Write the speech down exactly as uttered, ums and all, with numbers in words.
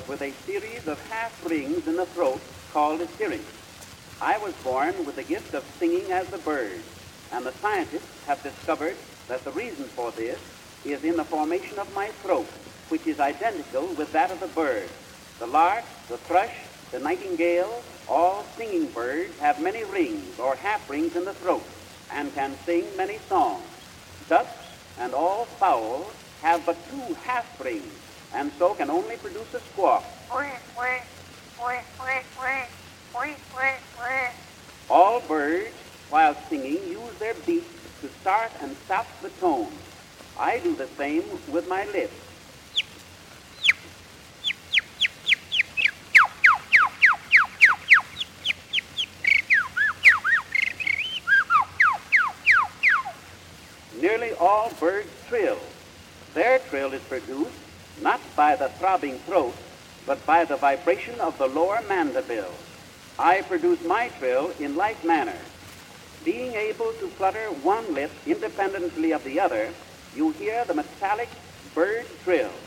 with a series of half rings in the throat called a syrinx. I was born with the gift of singing as the bird, and the scientists have discovered that the reason for this is in the formation of my throat, which is identical with that of the bird. The lark, the thrush, the nightingale, all singing birds have many rings or half rings in the throat and can sing many songs. Ducks and all fowls have but two half rings and so can only produce a squawk. All birds, while singing, use their beaks to start and stop the tone. I do the same with my lips. Nearly all birds trill. Their trill is produced not by the throbbing throat, but by the vibration of the lower mandible. I produce my trill in like manner. Being able to flutter one lip independently of the other, you hear the metallic bird trill.